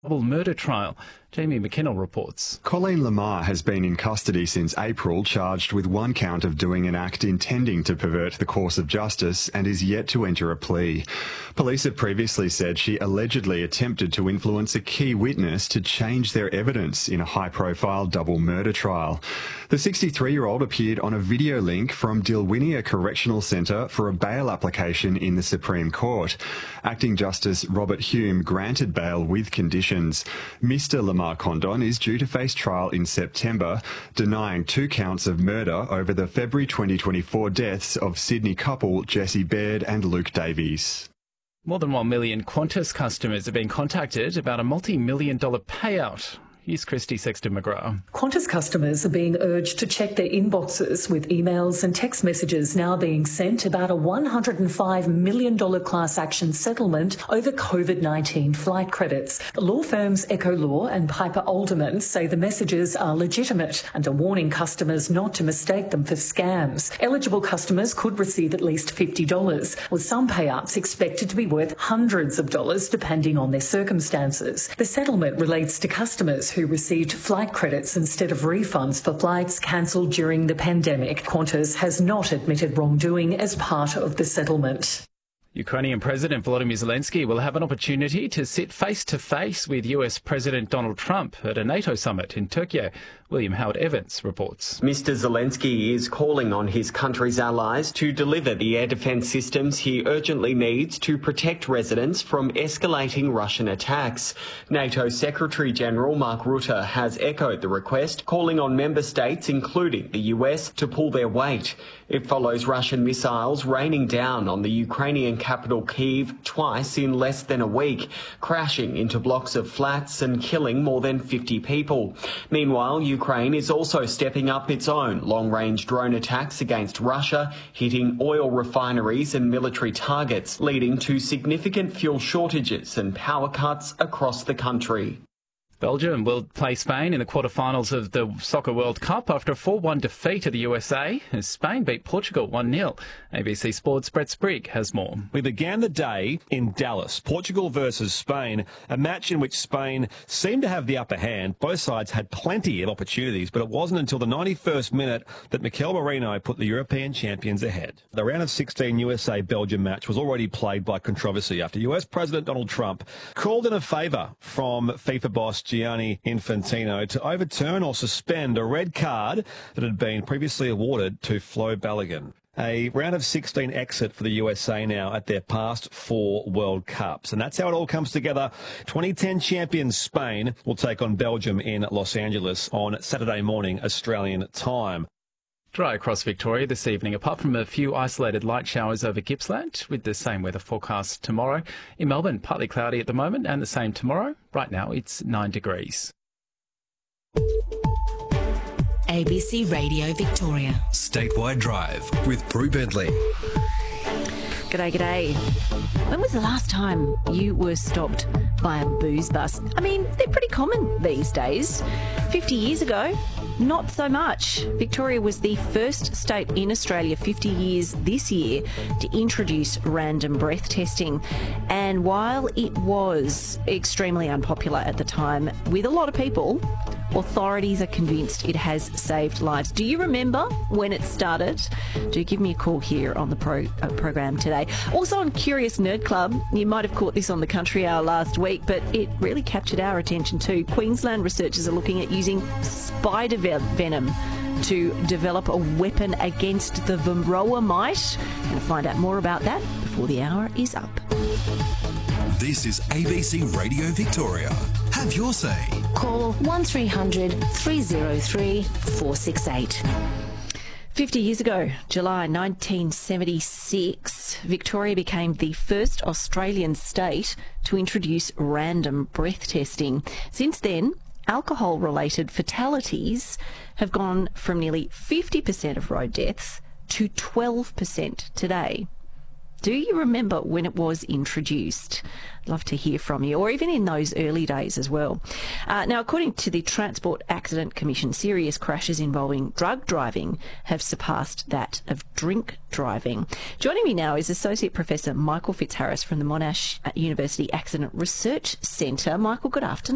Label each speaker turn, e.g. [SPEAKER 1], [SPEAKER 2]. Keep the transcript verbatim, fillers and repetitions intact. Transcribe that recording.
[SPEAKER 1] double murder trial. Jamie McKinnell reports.
[SPEAKER 2] Colleen Lamar has been in custody since April, charged with one count of doing an act intending to pervert the course of justice, and is yet to enter a plea. Police have previously said she allegedly attempted to influence a key witness to change their evidence in a high-profile double murder trial. The sixty-three-year-old appeared on a video link from Dilwinia Correctional Centre for a bail application in the Supreme Court. Acting Justice Robert Hume granted bail with conditions. Mister Lamar Condon is due to face trial in September, denying two counts of murder over the February twenty twenty-four deaths of Sydney couple Jesse Baird and Luke Davies.
[SPEAKER 1] More than one million Qantas customers have been contacted about a multi-million dollar payout. Here's Christy Sexton-McGrath.
[SPEAKER 3] Qantas customers are being urged to check their inboxes, with emails and text messages now being sent about a one hundred five million dollars class action settlement over COVID nineteen flight credits. Law firms Echo Law and Piper Alderman say the messages are legitimate and are warning customers not to mistake them for scams. Eligible customers could receive at least fifty dollars, with some payouts expected to be worth hundreds of dollars depending on their circumstances. The settlement relates to customers who received flight credits instead of refunds for flights cancelled during the pandemic. Qantas has not admitted wrongdoing as part of the settlement.
[SPEAKER 1] Ukrainian President Volodymyr Zelensky will have an opportunity to sit face-to-face with U S President Donald Trump at a NATO summit in Turkey. William Howard-Evans reports.
[SPEAKER 4] Mister Zelensky is calling on his country's allies to deliver the air defence systems he urgently needs to protect residents from escalating Russian attacks. NATO Secretary-General Mark Rutte has echoed the request, calling on member states, including the U S, to pull their weight. It follows Russian missiles raining down on the Ukrainian capital Kyiv twice in less than a week, crashing into blocks of flats and killing more than fifty people. Meanwhile, Ukraine is also stepping up its own long-range drone attacks against Russia, hitting oil refineries and military targets, leading to significant fuel shortages and power cuts across the country.
[SPEAKER 1] Belgium will play Spain in the quarterfinals of the Soccer World Cup after a four one defeat of the U S A as Spain beat Portugal one nil. A B C Sports' Brett Sprigg has more.
[SPEAKER 5] We began the day in Dallas, Portugal versus Spain, a match in which Spain seemed to have the upper hand. Both sides had plenty of opportunities, but it wasn't until the ninety-first minute that Mikel Merino put the European champions ahead. The round of sixteen U S A-Belgium match was already plagued by controversy after U S President Donald Trump called in a favour from FIFA boss Gianni Infantino to overturn or suspend a red card that had been previously awarded to Flo Balogun. A round of sixteen exit for the U S A now at their past four World Cups. And that's how it all comes together. twenty ten champions Spain will take on Belgium in Los Angeles on Saturday morning, Australian time.
[SPEAKER 1] Dry across Victoria this evening, apart from a few isolated light showers over Gippsland, with the same weather forecast tomorrow. In Melbourne, partly cloudy at the moment and the same tomorrow. Right now, it's nine degrees.
[SPEAKER 6] A B C Radio Victoria.
[SPEAKER 7] Statewide Drive with Brew Bentley.
[SPEAKER 8] G'day, g'day. When was the last time you were stopped by a booze bus? I mean, they're pretty common these days. fifty years ago, not so much. Victoria was the first state in Australia fifty years this year to introduce random breath testing. And while it was extremely unpopular at the time with a lot of people, authorities are convinced it has saved lives. Do you remember when it started? Do give me a call here on the pro, uh, program today. Also on Curious Nerd Club, you might have caught this on the Country Hour last week, but it really captured our attention too. Queensland researchers are looking at using spider venom to develop a weapon against the Varroa mite. Going to find out more about that before the hour is up.
[SPEAKER 7] This is A B C Radio Victoria. Have your say.
[SPEAKER 6] Call one three hundred three oh three four six eight.
[SPEAKER 8] fifty years ago, July nineteen seventy-six, Victoria became the first Australian state to introduce random breath testing. Since then, alcohol-related fatalities have gone from nearly fifty percent of road deaths to twelve percent today. Do you remember when it was introduced? I'd love to hear from you, or even in those early days as well. Uh, now, according to the Transport Accident Commission, serious crashes involving drug driving have surpassed that of drink driving. Joining me now is Associate Professor Michael Fitzharris from the Monash University Accident Research Centre. Michael, good afternoon.